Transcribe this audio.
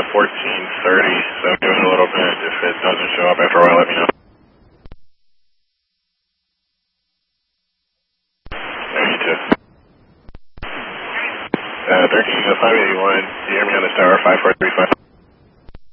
1430, so give it a little bit. If it doesn't show up after a while, let me know. There you too. 13 581, do you hear me on this tower, 5435?